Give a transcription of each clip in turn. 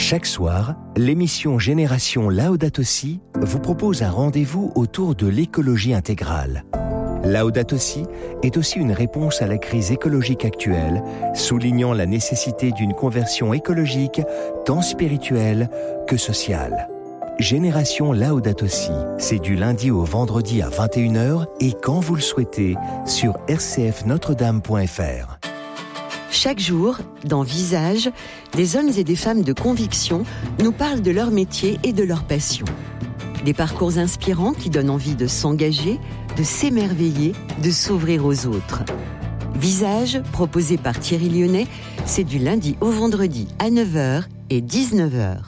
Chaque soir, l'émission Génération Laudato Si vous propose un rendez-vous autour de l'écologie intégrale. Laudato Si est aussi une réponse à la crise écologique actuelle, soulignant la nécessité d'une conversion écologique tant spirituelle que sociale. Génération Laudato Si, c'est du lundi au vendredi à 21h et quand vous le souhaitez sur rcfnotredame.fr. Chaque jour, dans Visage, des hommes et des femmes de conviction nous parlent de leur métier et de leur passion. Des parcours inspirants qui donnent envie de s'engager, de s'émerveiller, de s'ouvrir aux autres. Visage, proposé par Thierry Lyonnais, c'est du lundi au vendredi à 9h et 19h.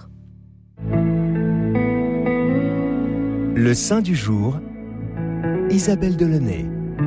Le saint du jour, Isabelle Delaunay.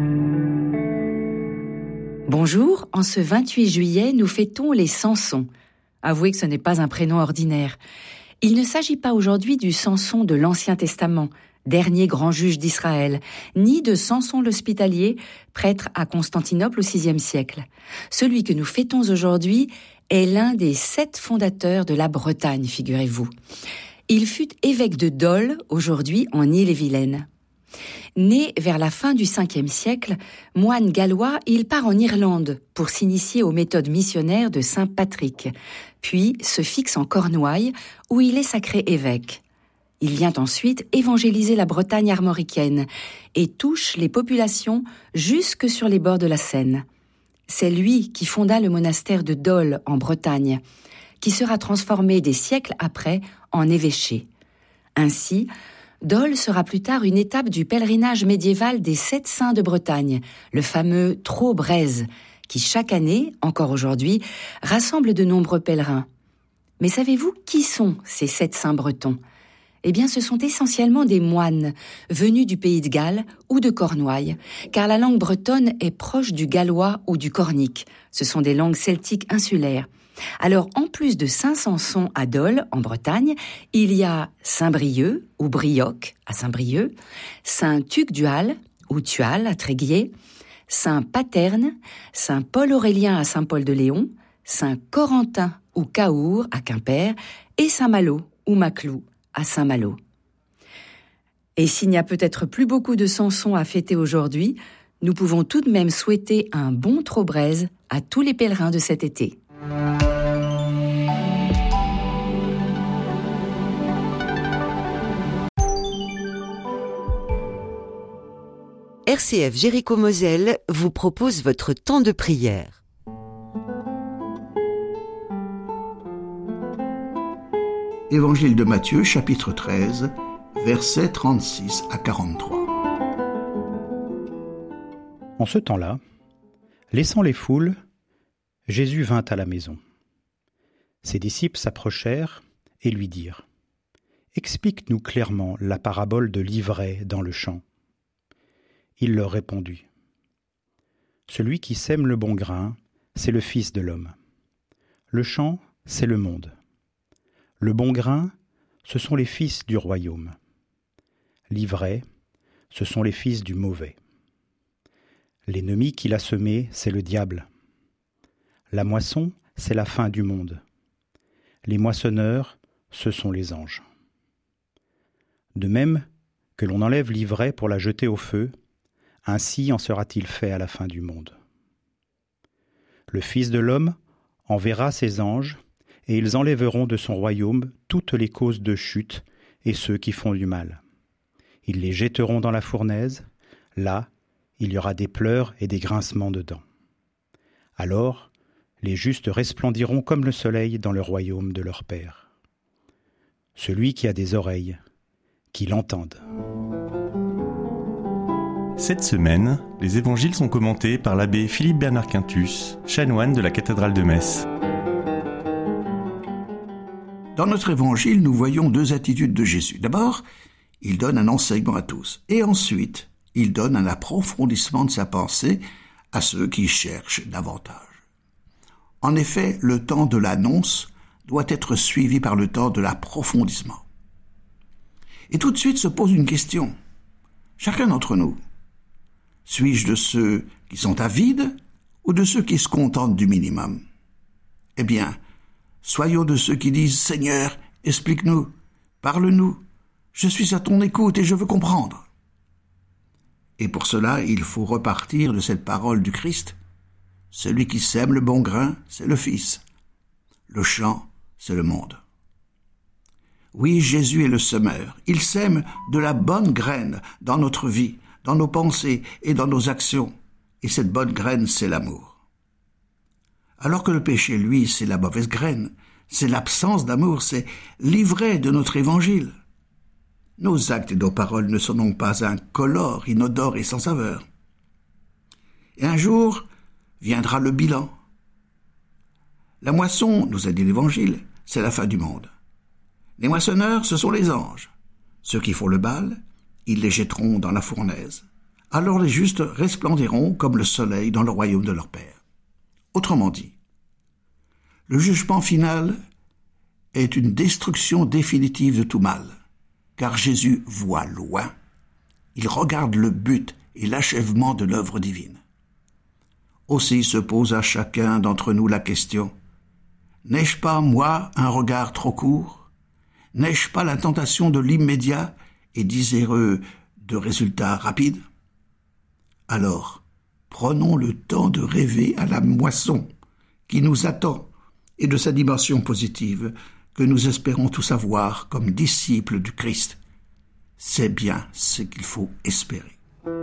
Bonjour, en ce 28 juillet, nous fêtons les Samsons. Avouez que ce n'est pas un prénom ordinaire. Il ne s'agit pas aujourd'hui du Samson de l'Ancien Testament, dernier grand juge d'Israël, ni de Samson l'Hospitalier, prêtre à Constantinople au VIe siècle. Celui que nous fêtons aujourd'hui est l'un des 7 fondateurs de la Bretagne, figurez-vous. Il fut évêque de Dol, aujourd'hui en Ille-et-Vilaine. Né vers la fin du Ve siècle, moine gallois, il part en Irlande pour s'initier aux méthodes missionnaires de saint Patrick, puis se fixe en Cornouailles où il est sacré évêque. Il vient ensuite évangéliser la Bretagne armoricaine et touche les populations jusque sur les bords de la Seine. C'est lui qui fonda le monastère de Dol en Bretagne, qui sera transformé des siècles après en évêché. Ainsi, Dol sera plus tard une étape du pèlerinage médiéval des 7 saints de Bretagne, le fameux Trot-Brèze, qui chaque année, encore aujourd'hui, rassemble de nombreux pèlerins. Mais savez-vous qui sont ces 7 saints bretons ? Eh bien, ce sont essentiellement des moines, venus du pays de Galles ou de Cornouailles, car la langue bretonne est proche du gallois ou du cornique. Ce sont des langues celtiques insulaires. Alors, en plus de Saint-Samson à Dol, en Bretagne, il y a Saint-Brieuc ou Brioc à Saint-Brieuc, Saint-Tuc-Dual ou Tual à Tréguier, Saint-Paterne, Saint-Paul-Aurélien à Saint-Paul-de-Léon, Saint-Corentin ou Caour à Quimper et Saint-Malo ou Maclou à Saint-Malo. Et s'il n'y a peut-être plus beaucoup de Samsons à fêter aujourd'hui, nous pouvons tout de même souhaiter un bon Trot-Brèze à tous les pèlerins de cet été. RCF Jéricho-Moselle vous propose votre temps de prière. Évangile de Matthieu, chapitre 13, versets 36 à 43. En ce temps-là, laissant les foules, Jésus vint à la maison. Ses disciples s'approchèrent et lui dirent : « Explique-nous clairement la parabole de l'ivraie dans le champ. » Il leur répondit : « Celui qui sème le bon grain, c'est le Fils de l'homme. Le champ, c'est le monde. Le bon grain, ce sont les fils du royaume. L'ivraie, ce sont les fils du mauvais. L'ennemi qui l'a semé, c'est le diable. La moisson, c'est la fin du monde. Les moissonneurs, ce sont les anges. De même que l'on enlève l'ivraie pour la jeter au feu, ainsi en sera-t-il fait à la fin du monde. Le Fils de l'homme enverra ses anges, et ils enlèveront de son royaume toutes les causes de chute et ceux qui font du mal. Ils les jetteront dans la fournaise, là, il y aura des pleurs et des grincements de dents. Alors, les justes resplendiront comme le soleil dans le royaume de leur Père. Celui qui a des oreilles, qu'il entende. Cette semaine, les évangiles sont commentés par l'abbé Philippe Bernard Quintus, chanoine de la cathédrale de Metz. Dans notre évangile, nous voyons 2 attitudes de Jésus. D'abord, il donne un enseignement à tous. Et ensuite, il donne un approfondissement de sa pensée à ceux qui cherchent davantage. En effet, le temps de l'annonce doit être suivi par le temps de l'approfondissement. Et tout de suite se pose une question. Chacun d'entre nous, suis-je de ceux qui sont avides ou de ceux qui se contentent du minimum ? Eh bien, Soyons de ceux qui disent « Seigneur, explique-nous, parle-nous, je suis à ton écoute et je veux comprendre ». Et pour cela, il faut repartir de cette parole du Christ. Celui qui sème le bon grain, c'est le Fils. Le champ, c'est le monde. Oui, Jésus est le semeur. Il sème de la bonne graine dans notre vie, dans nos pensées et dans nos actions. Et cette bonne graine, c'est l'amour. Alors que le péché, lui, c'est la mauvaise graine, c'est l'absence d'amour, c'est l'ivraie de notre évangile. Nos actes et nos paroles ne sont donc pas incolores, inodores et sans saveur. Et un jour viendra le bilan. La moisson, nous a dit l'Évangile, c'est la fin du monde. Les moissonneurs, ce sont les anges. Ceux qui font le bal, ils les jetteront dans la fournaise. Alors les justes resplendiront comme le soleil dans le royaume de leur Père. Autrement dit, le jugement final est une destruction définitive de tout mal. Car Jésus voit loin, il regarde le but et l'achèvement de l'œuvre divine. Aussi se pose à chacun d'entre nous la question, n'ai-je pas, moi, un regard trop court? N'ai-je pas la tentation de l'immédiat et désireux de résultats rapides? Alors, prenons le temps de rêver à la moisson qui nous attend et de sa dimension positive, que nous espérons tous avoir comme disciples du Christ. C'est bien ce qu'il faut espérer.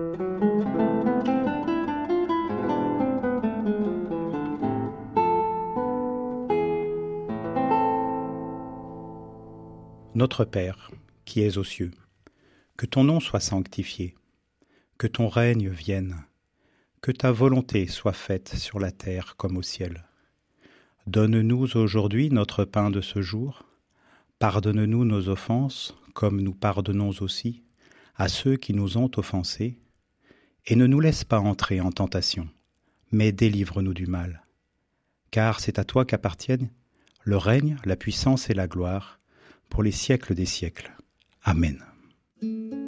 Notre Père, qui es aux cieux, que ton nom soit sanctifié, que ton règne vienne, que ta volonté soit faite sur la terre comme au ciel. Donne-nous aujourd'hui notre pain de ce jour. Pardonne-nous nos offenses, comme nous pardonnons aussi à ceux qui nous ont offensés. Et ne nous laisse pas entrer en tentation, mais délivre-nous du mal. Car c'est à toi qu'appartiennent le règne, la puissance et la gloire, pour les siècles des siècles. Amen.